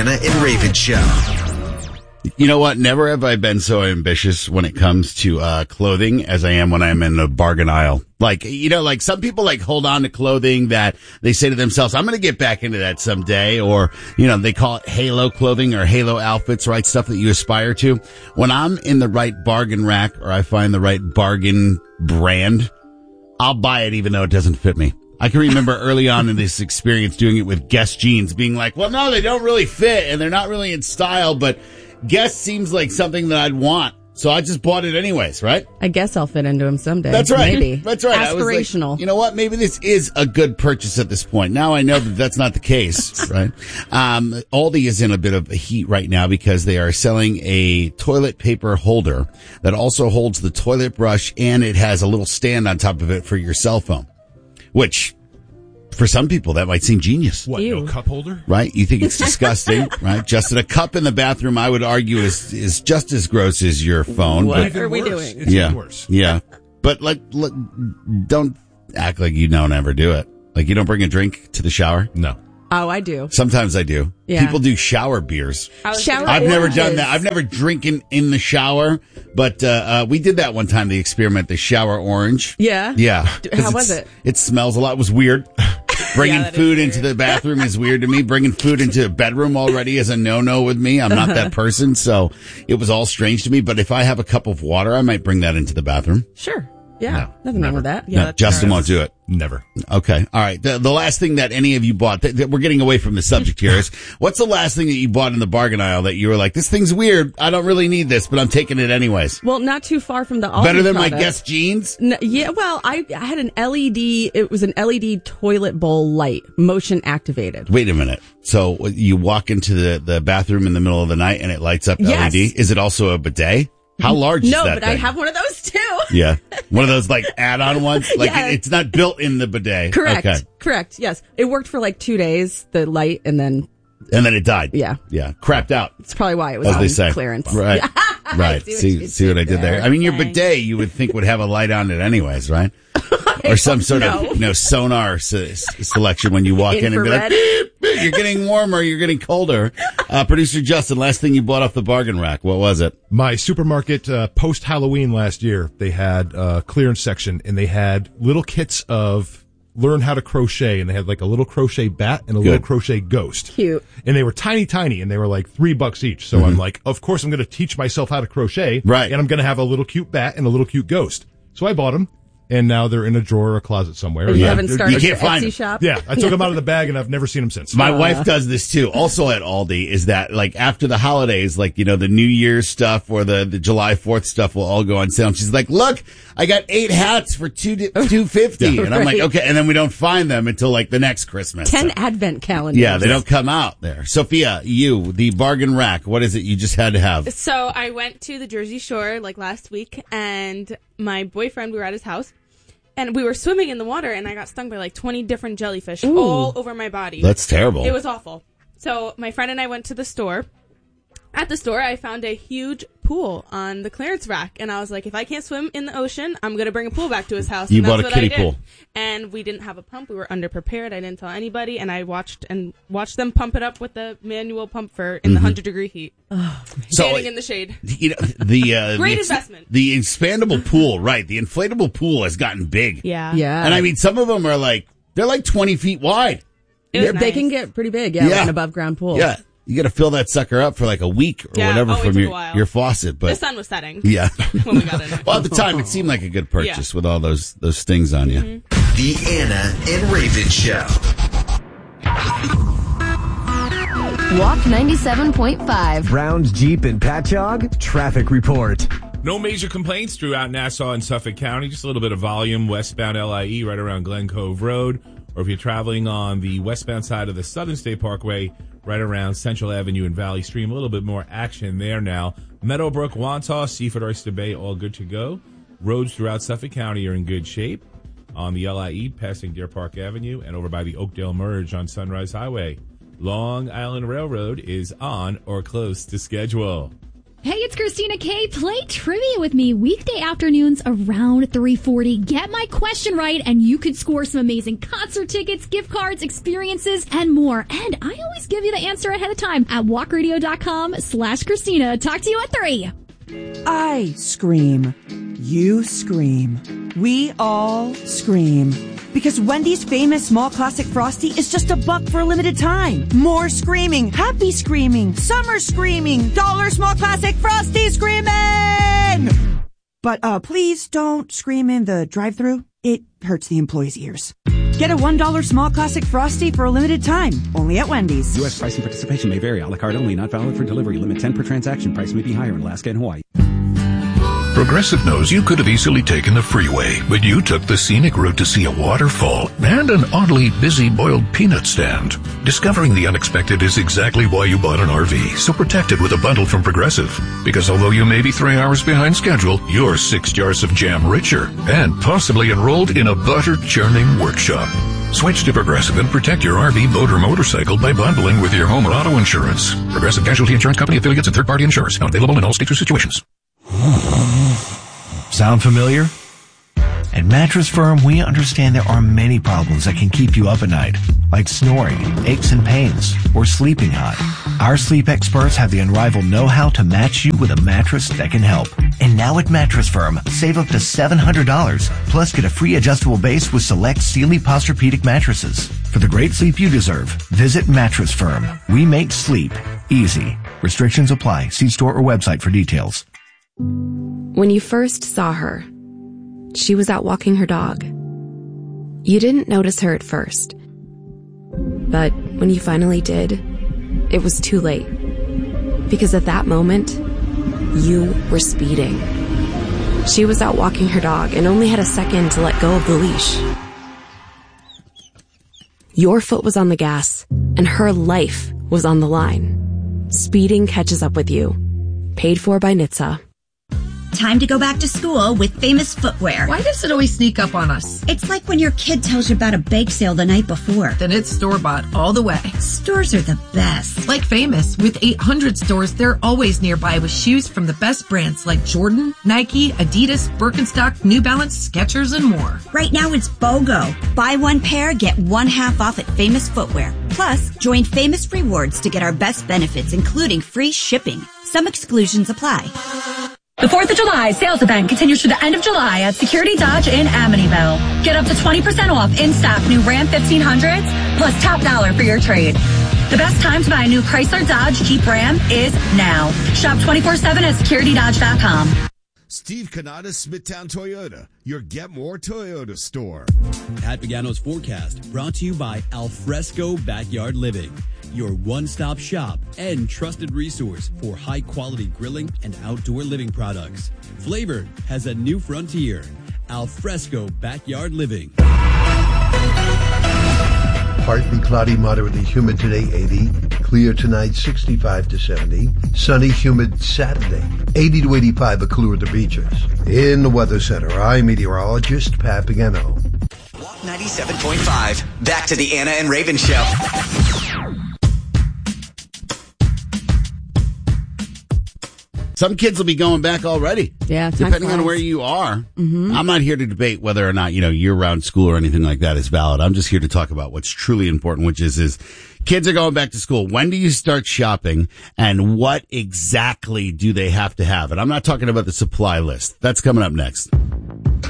Anna and Raven Show. You know what? Never have I been so ambitious when it comes to clothing as I am when I'm in the bargain aisle. Like, you know, like some people like hold on to clothing that they say to themselves, I'm going to get back into that someday. Or, you know, they call it halo clothing or halo outfits, right? Stuff that you aspire to. When I'm in the right bargain rack or I find the right bargain brand, I'll buy it even though it doesn't fit me. I can remember early on in this experience doing it with Guess jeans, being like, well, no, they don't really fit and they're not really in style, but Guess seems like something that I'd want. So I just bought it anyways, right? I guess I'll fit into him someday. That's right. Maybe. That's right. Aspirational. I was like, you know what? Maybe this is a good purchase at this point. Now I know that that's not the case, right? Aldi is in a bit of a heat right now because they are selling a toilet paper holder that also holds the toilet brush and it has a little stand on top of it for your cell phone, which for some people that might seem genius. What, Ew. no cup holder? Right? You think it's disgusting, right? Just a cup in the bathroom, I would argue, is just as gross as your phone. What But, are we Worse. doing? It's even worse. yeah. But like, look, don't act like you don't ever do it. Like you don't bring a drink to the shower. No. Oh, I do. Sometimes I do. Yeah. People do shower beers. Shower I've never oranges. done that. I've never drinking in the shower, but we did that one time. The experiment, the shower orange. Yeah? Yeah. How was it? It smells a lot. It was weird. Bringing that is food weird. into the bathroom is weird to me. Bringing food into a bedroom already is a no-no with me. I'm not that person, so it was all strange to me. But if I have a cup of water, I might bring that into the bathroom. Sure. Yeah. No, Nothing wrong with that. No, Yeah. Justin won't do it. Never. Okay. All right. The last thing that any of you bought, we're getting away from the subject here, is what's the last thing that you bought in the bargain aisle that you were like, this thing's weird. I don't really need this, but I'm taking it anyways. Well, not too far from the Aldi Better than my product. Guess jeans? No, yeah, well, I had an LED, it was an LED toilet bowl light, motion activated. Wait a minute. So you walk into the bathroom in the middle of the night and it lights up Yes. LED? Is it also a bidet? How large is No, that but thing? I have one of those too. Yeah. One of those like add-on ones? Like Yeah. it's not built in the bidet. Correct. Okay. Correct. Yes. It worked for like 2 days, the light, and then And then it died. Yeah. Yeah. Crapped out. it's probably why it was As on they say. clearance. Right. Right. See what See, you see what I did there? there. I mean, your Thanks. bidet you would think would have a light on it anyways, right? Or some sort of, sonar selection when you walk in and be like, Infrared. beep, beep, you're getting warmer, you're getting colder. Producer Justin, last thing you bought off the bargain rack, what was it? My supermarket, post-Halloween last year, they had a clearance section, and they had little kits of learn how to crochet, and they had like a little crochet bat and a little crochet ghost. Cute. And they were tiny, and they were like $3 each. So I'm like, of course I'm going to teach myself how to crochet. Right. And I'm going to have a little cute bat and a little cute ghost. So I bought them, and now they're in a drawer or a closet somewhere. You And haven't they're- started You your can't find them. Etsy shop? Yeah, I took them out of the bag, and I've never seen them since. My wife does this too. Also at Aldi is that like after the holidays, like, the New Year's stuff or the July 4th stuff will all go on sale. And she's like, look, I got 8 hats for $2.50. And I'm like, Right. okay. And then we don't find them until like the next Christmas. 10 So- advent calendars. Yeah, they don't come out there. Sophia, the bargain rack, what is it you just had to have? So I went to the Jersey Shore like last week, and my boyfriend, we were at his house, and we were swimming in the water, and I got stung by like 20 different jellyfish all over my body. That's terrible. It was awful. So my friend and I went to the store. At the store, I found a huge pool on the clearance rack, and I was like, if I can't swim in the ocean, I'm going to bring a pool back to his house. You And bought that's a what I kiddie did. pool. And we didn't have a pump. We were underprepared. I didn't tell anybody, and I watched them pump it up with the manual pump in the 100-degree heat. Standing in the shade. The Great investment. The expandable pool, right? The inflatable pool has gotten big. Yeah. Yeah. And I mean, some of them are they're like 20 feet wide. It was They nice. can get pretty big, like an above ground pool. Yeah. You got to fill that sucker up for like a week or Yeah. whatever Oh, it from took a while. your faucet. The But sun was setting yeah. when we got in it. Well, at the time, it seemed like a good purchase with all those things on you. The Anna and Raven Show. Walk 97.5. Browns Jeep and Patchogue traffic report. No major complaints throughout Nassau and Suffolk County. Just a little bit of volume westbound LIE right around Glen Cove Road. Or if you're traveling on the westbound side of the Southern State Parkway, right around Central Avenue and Valley Stream. A little bit more action there now. Meadowbrook, Wantagh, Seaford, Oyster Bay, all good to go. Roads throughout Suffolk County are in good shape. On the LIE, passing Deer Park Avenue, and over by the Oakdale Merge on Sunrise Highway. Long Island Railroad is on or close to schedule. Hey, it's Christina K. Play trivia with me weekday afternoons around 3:40. Get my question right, and you could score some amazing concert tickets, gift cards, experiences, and more. And I always give you the answer ahead of time at walkradio.com/Christina. Talk to you at 3. I scream. You scream. We all scream. Because Wendy's famous small classic Frosty is just $1 for a limited time. More screaming, happy screaming, summer screaming, dollar small classic Frosty screaming! But please don't scream in the drive-thru. It hurts the employees' ears. Get a $1 small classic Frosty for a limited time, only at Wendy's. U.S. price and participation may vary. A la carte only, not valid for delivery. Limit 10 per transaction. Price may be higher in Alaska and Hawaii. Progressive knows you could have easily taken the freeway, but you took the scenic route to see a waterfall and an oddly busy boiled peanut stand. Discovering the unexpected is exactly why you bought an RV, so protect it with a bundle from Progressive. Because although you may be 3 hours behind schedule, you're 6 jars of jam richer and possibly enrolled in a butter churning workshop. Switch to Progressive and protect your RV, boat, or motorcycle by bundling with your home or auto insurance. Progressive Casualty Insurance Company affiliates and third-party insurers. Not available in all states or situations. Sound familiar? At Mattress Firm, we understand there are many problems that can keep you up at night, like snoring, aches and pains, or sleeping hot. Our sleep experts have the unrivaled know-how to match you with a mattress that can help. And now at Mattress Firm, save up to $700, plus get a free adjustable base with select Sealy Posturepedic mattresses. For the great sleep you deserve, visit Mattress Firm. We make sleep easy. Restrictions apply. See store or website for details. When you first saw her, she was out walking her dog. You didn't notice her at first. But when you finally did, it was too late. Because at that moment, you were speeding. She was out walking her dog and only had a second to let go of the leash. Your foot was on the gas, and her life was on the line. Speeding catches up with you. Paid for by NHTSA. Time to go back to school with Famous Footwear. Why does it always sneak up on us? It's like when your kid tells you about a bake sale the night before. Then it's store-bought all the way. Stores are the best. Like Famous, with 800 stores, they're always nearby with shoes from the best brands like Jordan, Nike, Adidas, Birkenstock, New Balance, Skechers, and more. Right now it's BOGO. Buy one pair, get one half off at Famous Footwear. Plus, join Famous Rewards to get our best benefits, including free shipping. Some exclusions apply. The 4th of July sales event continues to the end of July at Security Dodge in Amityville. Get up to 20% off in-stock new Ram 1500s plus top dollar for your trade. The best time to buy a new Chrysler, Dodge, Jeep, Ram is now. Shop 24/7 at securitydodge.com. Steve Canada, Smithtown Toyota, your Get More Toyota store. Pat Pagano's forecast brought to you by Alfresco Backyard Living, your one-stop shop and trusted resource for high-quality grilling and outdoor living products. Flavored has a new frontier. Alfresco Backyard Living. Partly cloudy, moderately humid today, 80. Clear tonight, 65 to 70. Sunny, humid Saturday, 80 to 85, a cooler at the beaches. In the Weather Center, I'm meteorologist Pat Pagano. 97.5. Back to the Anna and Raven Show. Some kids will be going back already. Yeah, depending on where you are. Mm-hmm. I'm not here to debate whether or not, year-round school or anything like that is valid. I'm just here to talk about what's truly important, which is kids are going back to school. When do you start shopping, and what exactly do they have to have? And I'm not talking about the supply list. That's coming up next.